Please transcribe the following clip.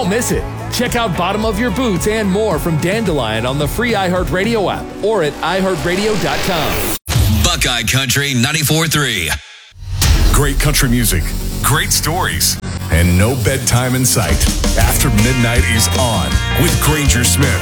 Don't miss it. Check out Bottom of Your Boots and more from Dandelion on the free iHeartRadio app or at iHeartRadio.com. Buckeye Country 94.3. Great country music, great stories, and no bedtime in sight. After Midnight is on with Granger Smith